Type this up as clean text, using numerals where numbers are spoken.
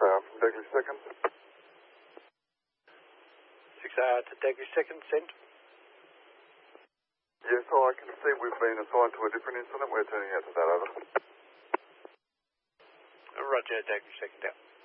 6R from Dagley 2nd. 6R to Dagley 2nd, send. Yes, I can see we've been assigned to a different incident. We're turning out to that, over. Roger, Dagley 2nd out.